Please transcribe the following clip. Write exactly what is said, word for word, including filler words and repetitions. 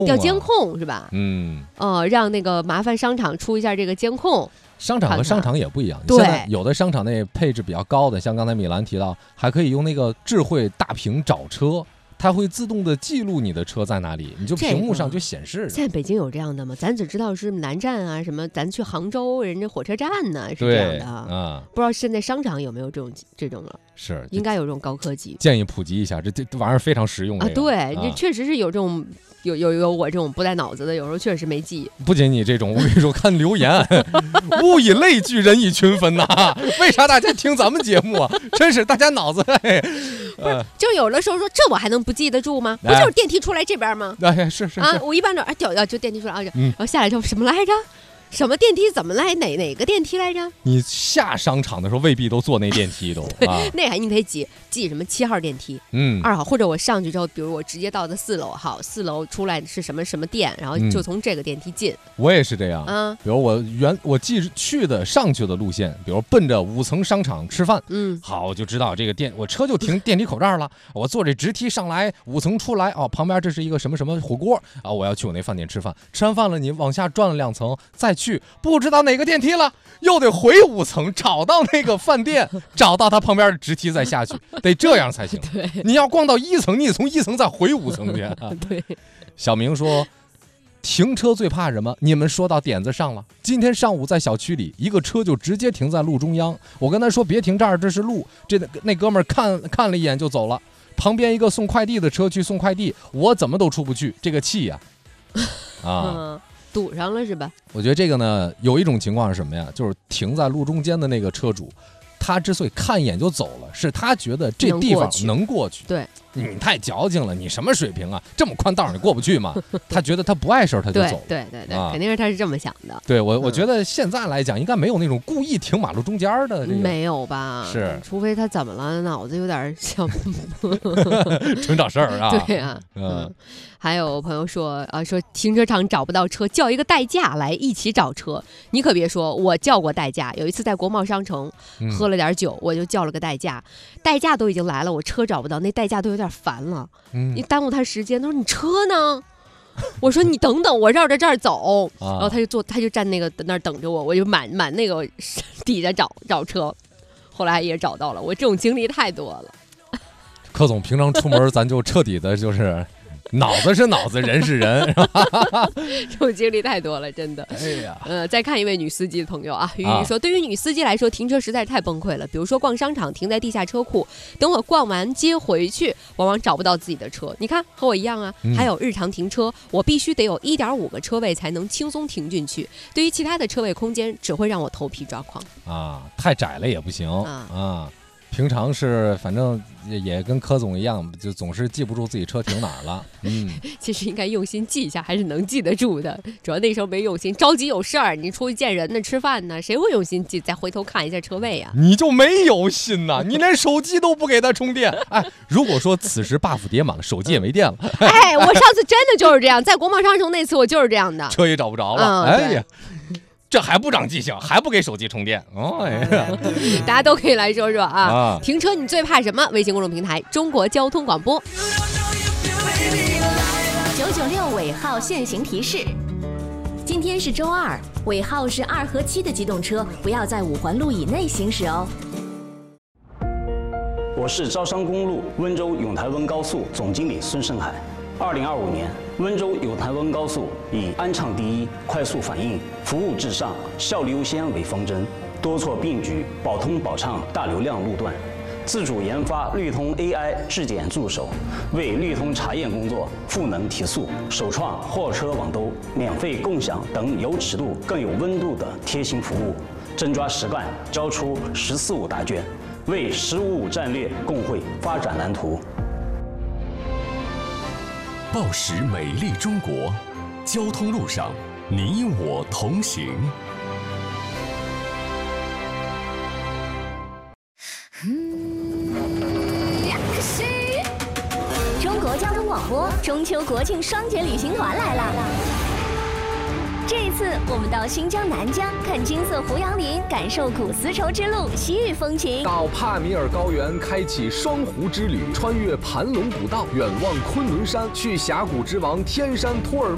调监控是吧？ 嗯， 哦，让那个麻烦商场出一下这个监控。 商场和商场也不一样， 对， 现在有的商场那配置比较高的，像刚才米兰提到，还可以用那个智慧大屏找车。它会自动的记录你的车在哪里，你就屏幕上就显示。 现在北京有这样的吗？咱只知道是南站啊，什么咱去杭州人家火车站呢，是这样的啊、嗯。不知道现在商场有没有这种这种了？ 是， 应该有这种高科技。 建议普及一下，这这玩意儿非常实用、这个、 啊。对，你、啊、确实是有这种。有有有我这种不带脑子的，有时候确实没记。 不仅你这种，我跟你说，看留言，物以类聚，人以群分呐、啊。为啥大家听咱们节目啊？真是大家脑子，哎、 不是，就有的时候说这我还能不记得住吗？不就是电梯出来这边吗？ 哎，是是啊，我一般都哎掉掉就电梯出来啊，嗯、然后下来之后什么来着？什么电梯怎么来？哪哪个电梯来着？ 你下商场的时候未必都坐那电梯都，啊、 那还你得记记什么七号电梯， 嗯， 二号，或者我上去之后，比如我直接到的四楼，好，四楼出来是什么什么店，然后就从这个电梯进。嗯、 我也是这样， 嗯， 比如我原我记去的上去的路线，比如奔着五层商场吃饭， 嗯， 好，我就知道这个电，我车就停电梯口这儿了，我坐这直梯上来五层出来，哦，旁边这是一个什么什么火锅啊，我要去我那饭店吃饭，吃完饭了，你往下转了两层再去，不知道哪个电梯了，又得回五层找到那个饭店，找到它旁边的直梯再下去，得这样才行。 对， 你要逛到一层，你得从一层再回五层去。 对， 小明说，停车最怕什么？你们说到点子上了。今天上午在小区里，一个车就直接停在路中央，我跟他说别停这儿，这是路。这那哥们儿看看了一眼就走了。旁边一个送快递的车去送快递，我怎么都出不去，这个气呀、啊！啊。 嗯，堵上了是吧？ 我觉得这个呢，有一种情况是什么呀？就是停在路中间的那个车主，他之所以看一眼就走了，是他觉得这地方能过去。 对， 你太矫情了，你什么水平啊？这么宽道你过不去吗？他觉得他不碍事儿，他就走了。 对对对对、 啊， 肯定是他是这么想的。 对我，我觉得现在来讲，应该没有那种故意停马路中间的、这个。 没有吧？ 是， 除非他怎么了，脑子有点像纯找事儿啊。 对啊， 嗯。 嗯还有朋友说啊，说停车场找不到车，叫一个代驾来一起找车。你可别说，我叫过代驾。有一次在国贸商城、嗯、喝了点酒，我就叫了个代驾，代驾都已经来了，我车找不到，那代驾都有点烦了。嗯，你耽误他时间。他说你车呢？我说你等等，我绕着这儿走。啊、然后他就坐，他就站那个那儿等着我，我就满满那个底下找找车，后来也找到了。我这种经历太多了。 柯总平常出门咱就彻底的就是。脑子是脑子，人是人，是吧？ 这种经历太多了，真的。 哎呀， 呃，再看一位女司机的朋友啊，鱼鱼说，啊、对于女司机来说，停车实在是太崩溃了。比如说逛商场，停在地下车库，等我逛完街回去，往往找不到自己的车。你看，和我一样啊。嗯、还有日常停车，我必须得有一点五个车位才能轻松停进去。对于其他的车位空间，只会让我头皮抓狂啊，太窄了也不行啊。 啊平常是反正也跟柯总一样，就总是记不住自己车停哪儿了。嗯， 其实应该用心记一下，还是能记得住的。主要那时候没用心，着急有事儿，你出去见人呢、吃饭呢，谁会用心记？再回头看一下车位啊？ 你就没有心呐、啊？你连手机都不给他充电。哎，如果说此时 buff 叠满了，手机也没电了。 哎，我上次真的就是这样，在国贸商城那次我就是这样的， 车也找不着了。嗯、哎呀。这还不长记性，还不给手机充电哦！哎呀， 大家都可以来说说啊！啊停车你最怕什么？微信公众平台中国交通广播。 九九六尾号限行提示：今天是周二，尾号是二和七的机动车不要在五环路以内行驶哦。 我是招商公路温州永台温高速总经理孙胜海。二零二五年，温州永台温高速以安畅第一、快速反应、服务至上、效率优先为方针，多措并举，保通保畅大流量路段，自主研发绿通 A I 质检助手，为绿通查验工作赋能提速，首创货车网兜、免费共享等有尺度更有温度的贴心服务，真抓实干，交出“十四五”答卷，为“十五五”战略共绘发展蓝图。 报时美丽中国，交通路上你我同行。 中国交通广播中秋国庆双节旅行团来了。这一次，我们到新疆南疆看金色胡杨林，感受古丝绸之路西域风情； 到帕米尔高原开启双湖之旅，穿越盘龙古道，远望昆仑山，去峡谷之王天山托尔